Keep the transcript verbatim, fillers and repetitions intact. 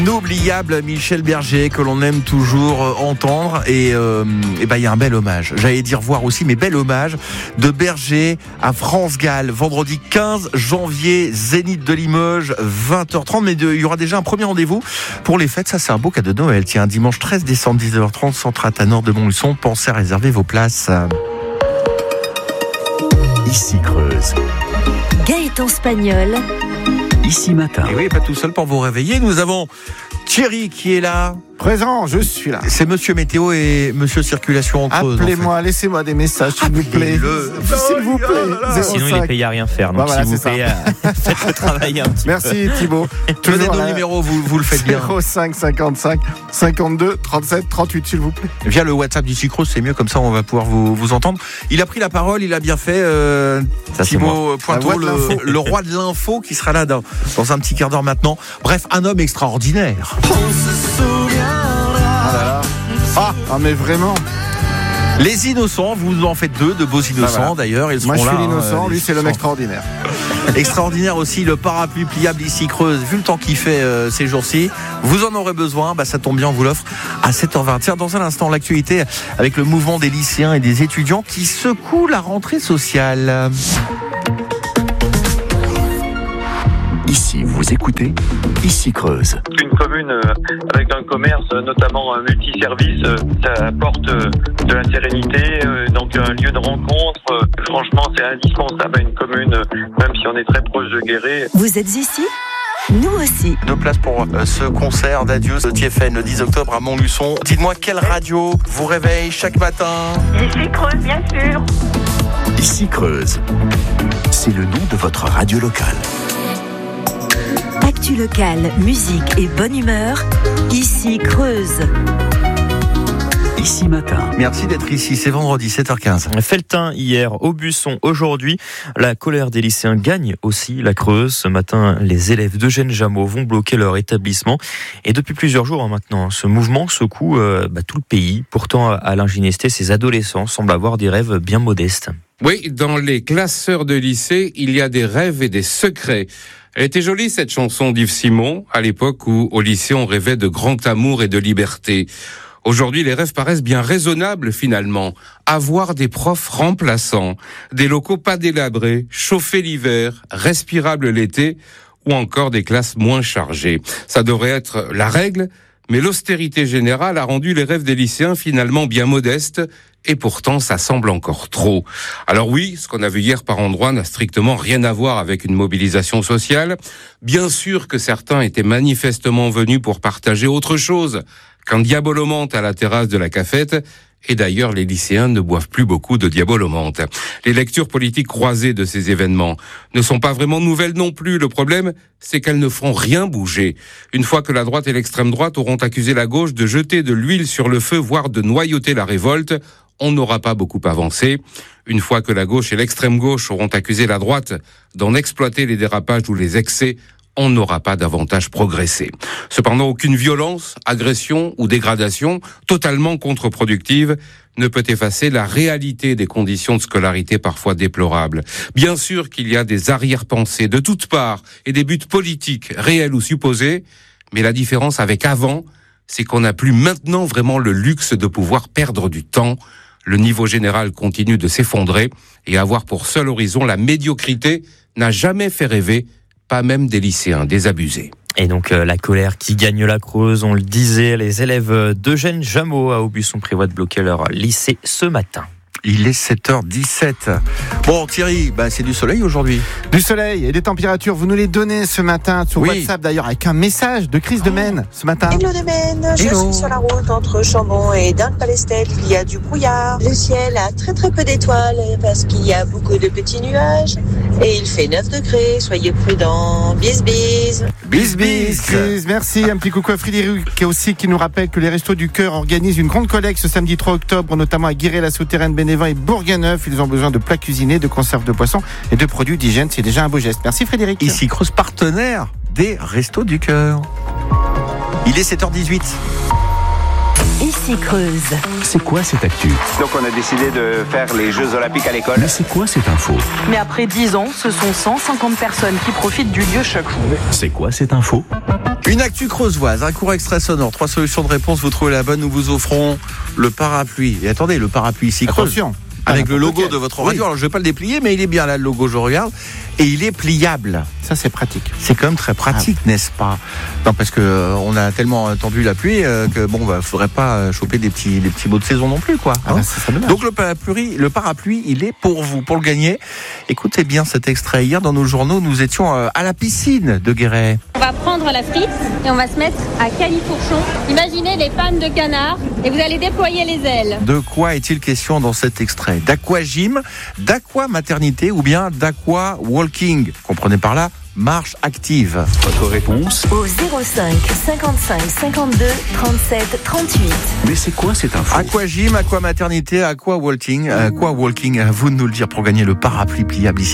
Inoubliable Michel Berger que l'on aime toujours euh, entendre et euh, et ben il y a un bel hommage. J'allais dire voir aussi, mais bel hommage de Berger à France Gall, vendredi quinze janvier, Zénith de Limoges, vingt heures trente. Mais de, il y aura déjà un premier rendez-vous pour les fêtes. Ça, c'est un beau cadeau de Noël. Tiens, dimanche treize décembre, dix-neuf heures trente, Centre à Nord de Montluçon. Pensez à réserver vos places. Ici Creuse. Gaëtan Spagnol. Ici Matin. Et oui, pas tout seul pour vous réveiller. Nous avons Thierry qui est là. Présent, je suis là. C'est Monsieur Météo et Monsieur Circulation en Creuse. Appelez-moi, en fait. laissez-moi des messages, s'il vous plaît. Appelez-le. S'il vous plaît. Sinon, il est payé à rien faire. Donc, Bah voilà, s'il vous c'est plaît, euh, faites le travail un petit Merci peu. Thibaut. Tenez Toujours nos là. numéros, vous, vous le faites bien. zéro cinq cinquante-cinq cinquante-deux trente-sept trente-huit, s'il vous plaît. Via le WhatsApp d'Ici Creuse, c'est mieux, comme ça on va pouvoir vous, vous entendre. Il a pris la parole, il a bien fait. Euh, Ça, c'est Thibaut Pointeau, La voix de le, l'info. le roi de l'info qui sera là dans, dans un petit quart d'heure maintenant. Bref, un homme extraordinaire. Ah là là. Ah, ah, mais vraiment. Les innocents, vous en faites deux, de beaux innocents Ah, voilà. d'ailleurs. Ils Moi, je seront suis là, l'innocent, hein, lui, les c'est l'homme innocents. extraordinaire. Extraordinaire aussi le parapluie pliable Ici Creuse. Vu le temps qu'il fait euh, ces jours-ci, vous en aurez besoin. Bah, ça tombe bien, on vous l'offre à sept heures vingt. Tiens, dans un instant, l'actualité avec le mouvement des lycéens et des étudiants qui secoue la rentrée sociale. Ici, vous écoutez Ici Creuse. Une commune euh, avec un commerce, euh, notamment un multiservice, euh, ça apporte euh, de la sérénité, euh, donc un lieu de rencontre. Euh, franchement, c'est indispensable à une commune, euh, même si on est très proche de Guéret. Vous êtes ici ? Nous aussi. Deux places pour euh, ce concert d'adieu de T F N le dix octobre à Montluçon. Dites-moi quelle radio vous réveille chaque matin. Ici Creuse, bien sûr. Ici Creuse. C'est le nom de votre radio locale. Actu locale, musique et bonne humeur. Ici Creuse. Ici Matin. Merci d'être ici, c'est vendredi, sept heures quinze. Felletin hier, Aubusson aujourd'hui. La colère des lycéens gagne aussi la Creuse. Ce matin, les élèves d'Eugène Jameau vont bloquer leur établissement. Et depuis plusieurs jours hein, maintenant, ce mouvement secoue euh, bah, tout le pays. Pourtant, à l'Inginesté, ces adolescents semblent avoir des rêves bien modestes. Oui, dans les classeurs de lycée, il y a des rêves et des secrets. Elle était jolie cette chanson d'Yves Simon, à l'époque où au lycée on rêvait de grand amour et de liberté. Aujourd'hui, les rêves paraissent bien raisonnables finalement. Avoir des profs remplaçants, des locaux pas délabrés, chauffés l'hiver, respirables l'été, ou encore des classes moins chargées. Ça devrait être la règle, mais l'austérité générale a rendu les rêves des lycéens finalement bien modestes, et pourtant ça semble encore trop. Alors oui, ce qu'on a vu hier par endroits n'a strictement rien à voir avec une mobilisation sociale. Bien sûr que certains étaient manifestement venus pour partager autre chose qu'un diabolomante à la terrasse de la cafette. Et d'ailleurs, les lycéens ne boivent plus beaucoup de diabolomante. Les lectures politiques croisées de ces événements ne sont pas vraiment nouvelles non plus. Le problème, c'est qu'elles ne feront rien bouger. Une fois que la droite et l'extrême droite auront accusé la gauche de jeter de l'huile sur le feu, voire de noyauter la révolte, on n'aura pas beaucoup avancé. Une fois que la gauche et l'extrême gauche auront accusé la droite d'en exploiter les dérapages ou les excès, on n'aura pas davantage progressé. Cependant, aucune violence, agression ou dégradation totalement contre-productive ne peut effacer la réalité des conditions de scolarité parfois déplorables. Bien sûr qu'il y a des arrière-pensées de toutes parts et des buts politiques réels ou supposés, mais la différence avec avant, c'est qu'on n'a plus maintenant vraiment le luxe de pouvoir perdre du temps. Le niveau général continue de s'effondrer et avoir pour seul horizon la médiocrité n'a jamais fait rêver, pas même des lycéens désabusés. Et donc euh, la colère qui gagne la Creuse, on le disait, les élèves d'Eugène Jameau à Aubusson prévoient de bloquer leur lycée ce matin. Il est sept heures dix-sept. Bon Thierry, bah, c'est du soleil aujourd'hui. Du soleil et des températures, vous nous les donnez ce matin sur Oui. WhatsApp d'ailleurs avec un message de Chris de Maine ce matin. Hello de Maine, je Hello. suis sur la route entre Chambon et Dun-Palestel. Il y a du brouillard. Le ciel a très très peu d'étoiles parce qu'il y a beaucoup de petits nuages. Et il fait neuf degrés, soyez prudents. Bis bis. Bis bis. Chris, merci. Un petit coucou à Frédéric qui aussi qui nous rappelle que les Restos du Cœur organisent une grande collecte ce samedi trois octobre, notamment à Guéret-la-Souterraine, Bénévent et Bourganeuf. Ils ont besoin de plats cuisinés, de conserves de poissons et de produits d'hygiène. C'est déjà un beau geste. Merci Frédéric. Ici Creuse, partenaire des Restos du Cœur. Il est sept heures dix-huit. Ici Creuse. C'est quoi cette actu? Donc on a décidé de faire les Jeux Olympiques à l'école. Mais c'est quoi cette info? Mais après dix ans, ce sont cent cinquante personnes qui profitent du lieu chaque jour. C'est quoi cette info? Une actu creusoise, un court extrait sonore, trois solutions de réponse, vous trouvez la bonne, nous vous offrons le parapluie. Et attendez, le parapluie ici Creuse. Attention. Avec Ah, le logo lequel. de votre Oui. radio. Alors je vais pas le déplier, mais il est bien là, le logo, je regarde. Et il est pliable. Ça, c'est pratique. C'est quand même très pratique, Ah. n'est-ce pas? Non, parce que euh, on a tellement attendu la pluie euh, que bon, bah, faudrait pas euh, choper des petits, des petits mots de saison non plus, quoi. Ah hein. bah, ça serait dommage. Donc le parapluie, le parapluie, il est pour vous, pour le gagner. Écoutez bien cet extrait. Hier, dans nos journaux, nous étions euh, à la piscine de Guéret. On va prendre la frite et on va se mettre à califourchon. Imaginez les pannes de canard et vous allez déployer les ailes. De quoi est-il question dans cet extrait? D'aquagym, d'aqua maternité ou bien d'aqua walking? Comprenez par là, marche active. Votre réponse? Au zéro cinq cinquante-cinq cinquante-deux trente-sept trente-huit. Mais c'est quoi cette info? Aquagym, aqua maternité, aqua walking, aqua walking. À vous de nous le dire pour gagner le parapluie pliable ici.